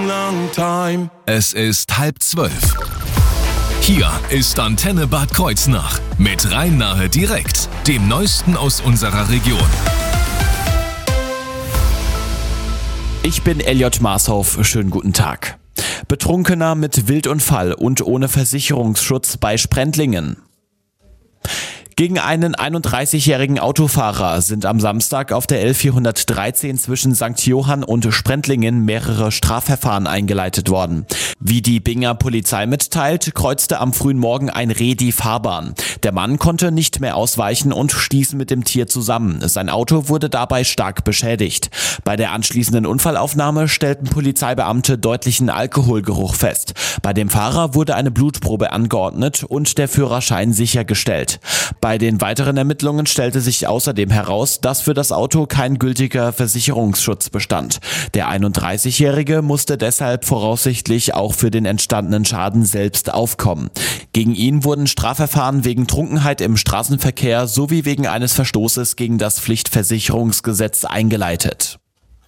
long time. Es ist 11:30. Hier ist Antenne Bad Kreuznach mit Rhein-Nahe direkt, dem Neuesten aus unserer Region. Ich bin Elliot Marshoff, schönen guten Tag. Betrunkener mit Wildunfall und ohne Versicherungsschutz bei Sprendlingen. Gegen einen 31-jährigen Autofahrer sind am Samstag auf der L413 zwischen St. Johann und Sprendlingen mehrere Strafverfahren eingeleitet worden. Wie die Binger Polizei mitteilt, kreuzte am frühen Morgen ein Reh die Fahrbahn. Der Mann konnte nicht mehr ausweichen und stieß mit dem Tier zusammen. Sein Auto wurde dabei stark beschädigt. Bei der anschließenden Unfallaufnahme stellten Polizeibeamte deutlichen Alkoholgeruch fest. Bei dem Fahrer wurde eine Blutprobe angeordnet und der Führerschein sichergestellt. Bei den weiteren Ermittlungen stellte sich außerdem heraus, dass für das Auto kein gültiger Versicherungsschutz bestand. Der 31-Jährige musste deshalb voraussichtlich auch für den entstandenen Schaden selbst aufkommen. Gegen ihn wurden Strafverfahren wegen Trunkenheit im Straßenverkehr sowie wegen eines Verstoßes gegen das Pflichtversicherungsgesetz eingeleitet.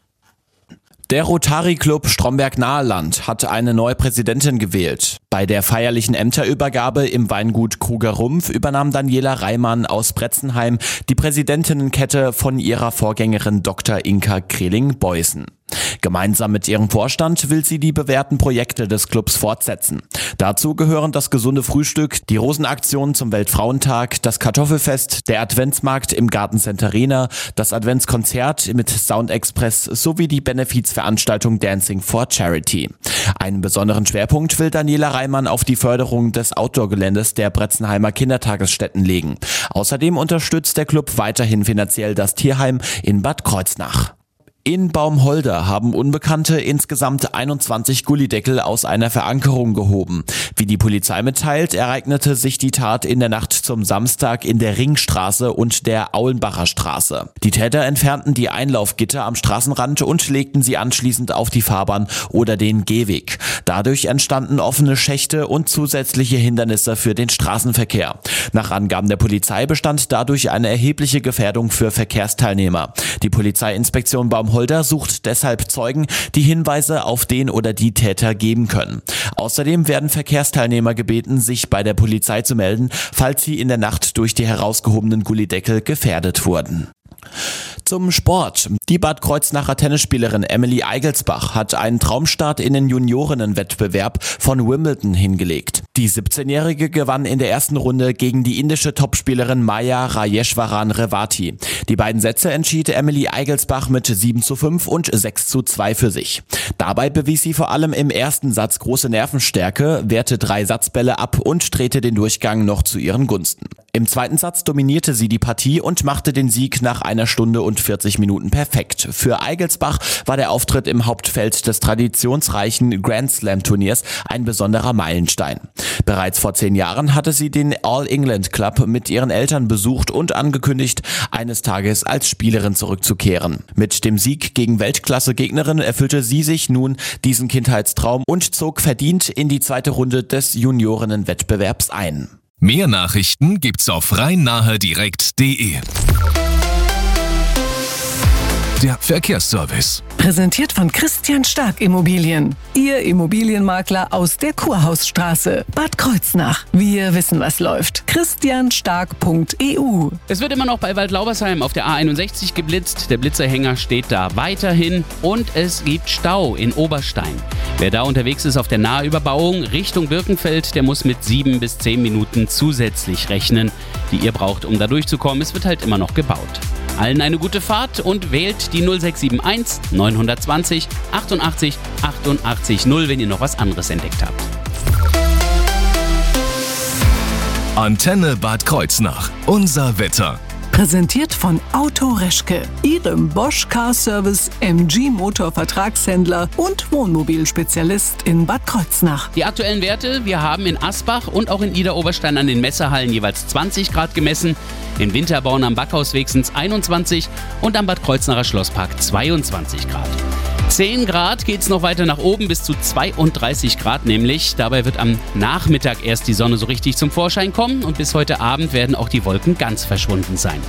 Der Rotary Club Stromberg-Naheland hat eine neue Präsidentin gewählt. Bei der feierlichen Ämterübergabe im Weingut Kruger Rumpf übernahm Daniela Reimann aus Bretzenheim die Präsidentinnenkette von ihrer Vorgängerin Dr. Inka Kreling-Beußen. Gemeinsam mit ihrem Vorstand will sie die bewährten Projekte des Clubs fortsetzen. Dazu gehören das gesunde Frühstück, die Rosenaktion zum Weltfrauentag, das Kartoffelfest, der Adventsmarkt im Gartencenter Rehna, das Adventskonzert mit Sound Express sowie die Benefizveranstaltung Dancing for Charity. Einen besonderen Schwerpunkt will Daniela Reimann auf die Förderung des Outdoor-Geländes der Bretzenheimer Kindertagesstätten legen. Außerdem unterstützt der Club weiterhin finanziell das Tierheim in Bad Kreuznach. In Baumholder haben Unbekannte insgesamt 21 Gullydeckel aus einer Verankerung gehoben. Wie die Polizei mitteilt, ereignete sich die Tat in der Nacht zum Samstag in der Ringstraße und der Aulenbacher Straße. Die Täter entfernten die Einlaufgitter am Straßenrand und legten sie anschließend auf die Fahrbahn oder den Gehweg. Dadurch entstanden offene Schächte und zusätzliche Hindernisse für den Straßenverkehr. Nach Angaben der Polizei bestand dadurch eine erhebliche Gefährdung für Verkehrsteilnehmer. Die Polizeiinspektion Baumholder sucht deshalb Zeugen, die Hinweise auf den oder die Täter geben können. Außerdem werden Verkehrsteilnehmer gebeten, sich bei der Polizei zu melden, falls sie in der Nacht durch die herausgehobenen Gullydeckel gefährdet wurden. Zum Sport. Die Bad Kreuznacher Tennisspielerin Emily Eigelsbach hat einen Traumstart in den Juniorinnenwettbewerb von Wimbledon hingelegt. Die 17-Jährige gewann in der ersten Runde gegen die indische Topspielerin Maya Rajeshwaran Revati. Die beiden Sätze entschied Emily Eigelsbach mit 7:5 und 6:2 für sich. Dabei bewies sie vor allem im ersten Satz große Nervenstärke, wehrte 3 Satzbälle ab und drehte den Durchgang noch zu ihren Gunsten. Im zweiten Satz dominierte sie die Partie und machte den Sieg nach 1 Stunde und 40 Minuten perfekt. Für Eigelsbach war der Auftritt im Hauptfeld des traditionsreichen Grand Slam Turniers ein besonderer Meilenstein. Bereits vor 10 Jahren hatte sie den All England Club mit ihren Eltern besucht und angekündigt, eines Tages als Spielerin zurückzukehren. Mit dem Sieg gegen Weltklasse-Gegnerin erfüllte sie sich nun diesen Kindheitstraum und zog verdient in die zweite Runde des Juniorinnenwettbewerbs ein. Mehr Nachrichten gibt's auf rhein-nahe-direkt.de. Der Verkehrsservice. Präsentiert von Christian Stark Immobilien. Ihr Immobilienmakler aus der Kurhausstraße, Bad Kreuznach. Wir wissen, was läuft. christianstark.eu. Es wird immer noch bei Waldlaubersheim auf der A61 geblitzt. Der Blitzerhänger steht da weiterhin und es gibt Stau in Oberstein. Wer da unterwegs ist auf der Nahüberbauung Richtung Birkenfeld, der muss mit 7 bis 10 Minuten zusätzlich rechnen, die ihr braucht, um da durchzukommen. Es wird halt immer noch gebaut. Allen eine gute Fahrt und wählt die 0671 920 88 88 0, wenn ihr noch was anderes entdeckt habt. Antenne Bad Kreuznach. Unser Wetter. Präsentiert von Auto Reschke, Ihrem Bosch Car Service MG Motor Vertragshändler und Wohnmobilspezialist in Bad Kreuznach. Die aktuellen Werte, wir haben in Asbach und auch in Idar-Oberstein an den Messehallen jeweils 20 Grad gemessen, in Winterborn am Backhausweg sind es 21 und am Bad Kreuznacher Schlosspark 22 Grad. 10 Grad geht es noch weiter nach oben bis zu 32 Grad nämlich. Dabei wird am Nachmittag erst die Sonne so richtig zum Vorschein kommen und bis heute Abend werden auch die Wolken ganz verschwunden sein.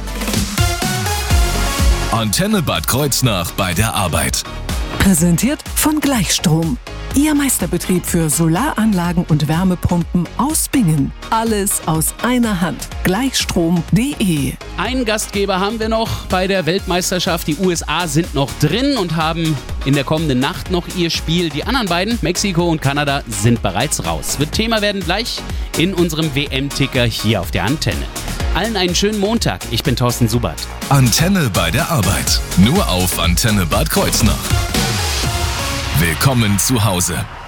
Antenne Bad Kreuznach bei der Arbeit. Präsentiert von Gleichstrom. Ihr Meisterbetrieb für Solaranlagen und Wärmepumpen aus Bingen. Alles aus einer Hand. Gleichstrom.de. Einen Gastgeber haben wir noch bei der Weltmeisterschaft. Die USA sind noch drin und haben in der kommenden Nacht noch ihr Spiel. Die anderen beiden, Mexiko und Kanada, sind bereits raus. Wird Thema werden gleich in unserem WM-Ticker hier auf der Antenne. Allen einen schönen Montag. Ich bin Thorsten Subert. Antenne bei der Arbeit. Nur auf Antenne Bad Kreuznach. Willkommen zu Hause.